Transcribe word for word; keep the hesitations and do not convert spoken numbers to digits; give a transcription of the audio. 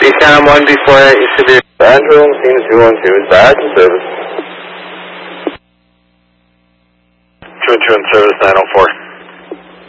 Eastbound one before you should be. Andrew, scene two one two is back in service. two one two in service, nine oh four.